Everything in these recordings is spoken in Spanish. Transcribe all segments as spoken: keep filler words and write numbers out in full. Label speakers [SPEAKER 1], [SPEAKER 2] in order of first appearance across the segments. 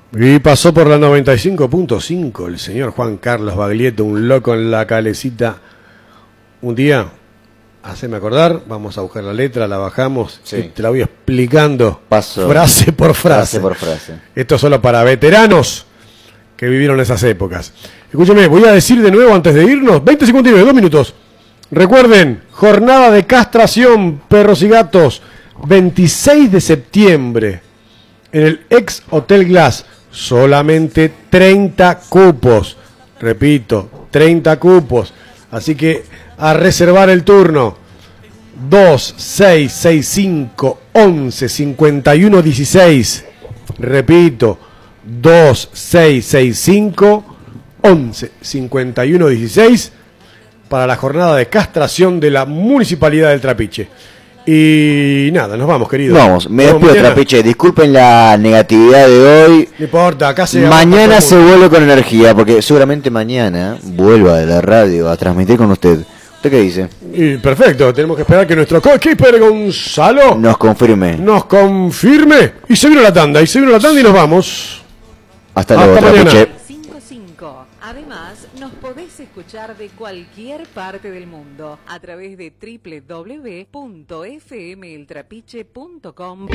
[SPEAKER 1] Y pasó por la noventa y cinco punto cinco el señor Juan Carlos Baglietto, un loco en la calecita. Un día, haceme acordar, vamos a buscar la letra, la bajamos, sí. Y te la voy explicando
[SPEAKER 2] Paso,
[SPEAKER 1] frase por frase.
[SPEAKER 2] frase por frase.
[SPEAKER 1] Esto es solo para veteranos que vivieron esas épocas. Escúcheme, voy a decir de nuevo antes de irnos, veinte segundos, dos minutos. Recuerden, jornada de castración, perros y gatos, veintiséis de septiembre, en el ex Hotel Glass. Solamente treinta cupos. Repito, treinta cupos. Así que a reservar el turno. dos seis seis cinco once cincuenta y uno dieciséis. Repito, dos seis seis cinco once cincuenta y uno dieciséis para la jornada de castración de la Municipalidad del Trapiche. Y nada, nos vamos, querido.
[SPEAKER 2] Vamos, me despido, Trapiche. Disculpen la negatividad de hoy.
[SPEAKER 1] No importa, acá se...
[SPEAKER 2] Mañana se vuelve con energía, porque seguramente mañana vuelva de la radio a transmitir con usted. ¿Usted qué dice?
[SPEAKER 1] Y perfecto, tenemos que esperar que nuestro coequiper Gonzalo
[SPEAKER 2] nos confirme.
[SPEAKER 1] Nos confirme. Y se vino la tanda, y se vino la tanda y nos vamos.
[SPEAKER 2] Hasta luego, Hasta Trapiche.
[SPEAKER 3] Además, nos podés escuchar de cualquier parte del mundo a través de doble u doble u doble u punto f m el trapiche punto com.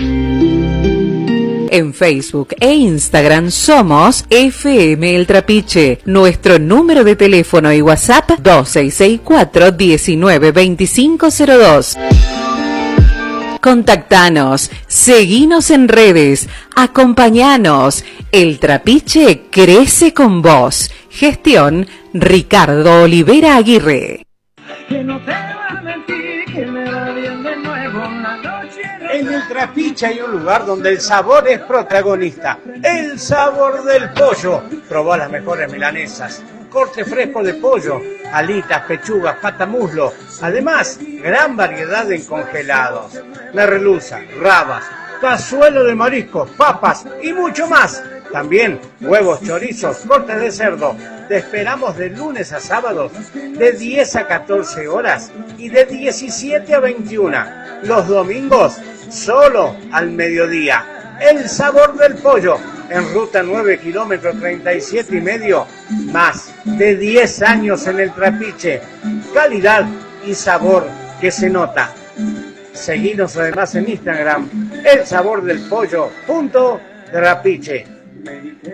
[SPEAKER 3] En Facebook e Instagram somos F M El Trapiche. Nuestro número de teléfono y WhatsApp dos seis seis cuatro diecinueve veinticinco cero dos. Contactanos, seguinos en redes, acompañanos. El Trapiche crece con vos. Gestión Ricardo Olivera Aguirre.
[SPEAKER 4] Que no te va a mentir, que me va bien de nuevo una noche.
[SPEAKER 5] En el Trapiche hay un lugar donde el sabor es protagonista. El sabor del pollo. Probá las mejores milanesas, corte fresco de pollo, alitas, pechugas, patamuslo. Además, gran variedad en congelados. Merluza, rabas, cazuelo de mariscos, papas y mucho más. También huevos, chorizos, cortes de cerdo. Te esperamos de lunes a sábados de diez a catorce horas y de diecisiete a veintiuna. Los domingos solo al mediodía. El sabor del pollo en ruta nueve kilómetros treinta y siete y medio. Más de diez años en el Trapiche. Calidad y sabor que se nota. Seguinos además en Instagram, el sabor del pollo punto trapiche.